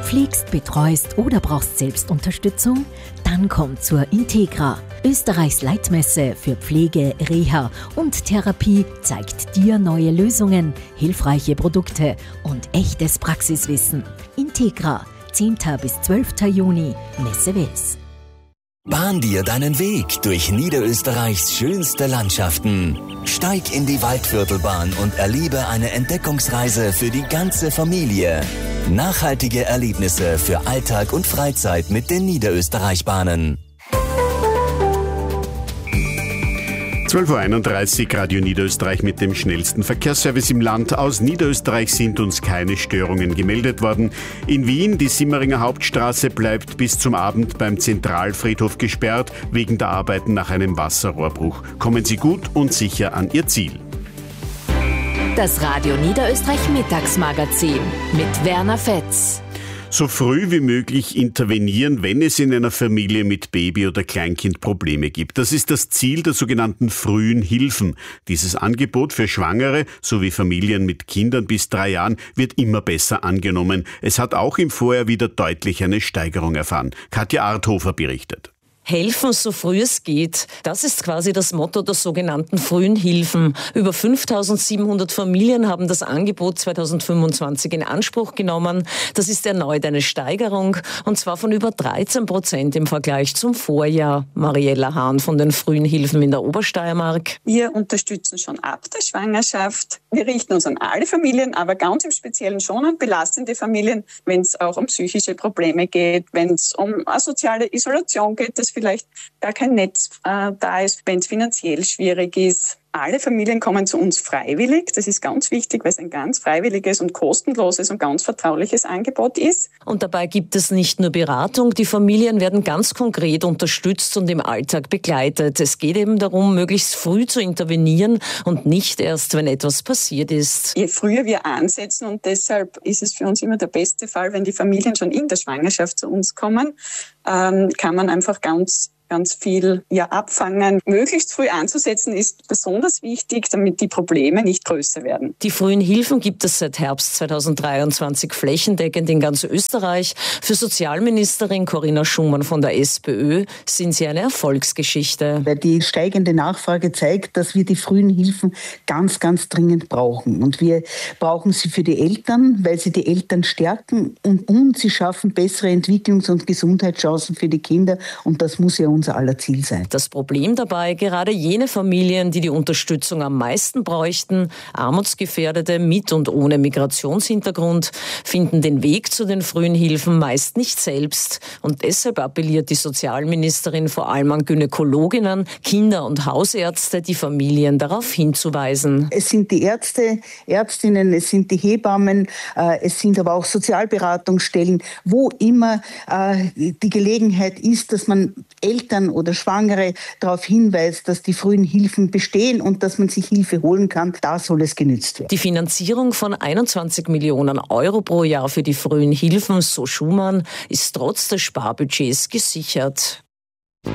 pflegst, betreust oder brauchst selbst Unterstützung? Dann komm zur Integra. Österreichs Leitmesse für Pflege, Reha und Therapie zeigt dir neue Lösungen, hilfreiche Produkte und echtes Praxiswissen. Integra, 10. bis 12. Juni, Messe Wels. Bahn dir deinen Weg durch Niederösterreichs schönste Landschaften. Steig in die Waldviertelbahn und erlebe eine Entdeckungsreise für die ganze Familie. Nachhaltige Erlebnisse für Alltag und Freizeit mit den Niederösterreich-Bahnen. 12.31 Uhr, Radio Niederösterreich mit dem schnellsten Verkehrsservice im Land. Aus Niederösterreich sind uns keine Störungen gemeldet worden. In Wien, die Simmeringer Hauptstraße bleibt bis zum Abend beim Zentralfriedhof gesperrt, wegen der Arbeiten nach einem Wasserrohrbruch. Kommen Sie gut und sicher an Ihr Ziel. Das Radio Niederösterreich Mittagsmagazin mit Werner Fetz. So früh wie möglich intervenieren, wenn es in einer Familie mit Baby oder Kleinkind Probleme gibt. Das ist das Ziel der sogenannten frühen Hilfen. Dieses Angebot für Schwangere sowie Familien mit Kindern bis 3 Jahren wird immer besser angenommen. Es hat auch im Vorjahr wieder deutlich eine Steigerung erfahren. Katja Arthofer berichtet. Helfen, so früh es geht. Das ist quasi das Motto der sogenannten frühen Hilfen. Über 5.700 Familien haben das Angebot 2025 in Anspruch genommen. Das ist erneut eine Steigerung, und zwar von über 13% im Vergleich zum Vorjahr. Mariella Hahn von den frühen Hilfen in der Obersteiermark. Wir unterstützen schon ab der Schwangerschaft. Wir richten uns an alle Familien, aber ganz im Speziellen schon an belastende Familien, wenn es auch um psychische Probleme geht, wenn es um asoziale Isolation geht, dass vielleicht gar kein Netz da ist, wenn es finanziell schwierig ist. Alle Familien kommen zu uns freiwillig. Das ist ganz wichtig, weil es ein ganz freiwilliges und kostenloses und ganz vertrauliches Angebot ist. Und dabei gibt es nicht nur Beratung, die Familien werden ganz konkret unterstützt und im Alltag begleitet. Es geht eben darum, möglichst früh zu intervenieren und nicht erst, wenn etwas passiert ist. Je früher wir ansetzen, und deshalb ist es für uns immer der beste Fall, wenn die Familien schon in der Schwangerschaft zu uns kommen, kann man einfach ganz viel abfangen. Möglichst früh anzusetzen ist besonders wichtig, damit die Probleme nicht größer werden. Die frühen Hilfen gibt es seit Herbst 2023 flächendeckend in ganz Österreich. Für Sozialministerin Corinna Schumann von der SPÖ sind sie eine Erfolgsgeschichte. Weil die steigende Nachfrage zeigt, dass wir die frühen Hilfen ganz, ganz dringend brauchen. Und wir brauchen sie für die Eltern, weil sie die Eltern stärken und sie schaffen bessere Entwicklungs- und Gesundheitschancen für die Kinder. Und das muss ja unser aller Ziel sein. Das Problem dabei, gerade jene Familien, die die Unterstützung am meisten bräuchten, Armutsgefährdete mit und ohne Migrationshintergrund, finden den Weg zu den frühen Hilfen meist nicht selbst. Und deshalb appelliert die Sozialministerin vor allem an Gynäkologinnen, Kinder- und Hausärzte, die Familien darauf hinzuweisen. Es sind die Ärzte, Ärztinnen, es sind die Hebammen, es sind aber auch Sozialberatungsstellen, wo immer die Gelegenheit ist, dass man Eltern oder Schwangere darauf hinweist, dass die frühen Hilfen bestehen und dass man sich Hilfe holen kann. Da soll es genützt werden. Die Finanzierung von 21 Millionen Euro pro Jahr für die frühen Hilfen, so Schumann, ist trotz des Sparbudgets gesichert.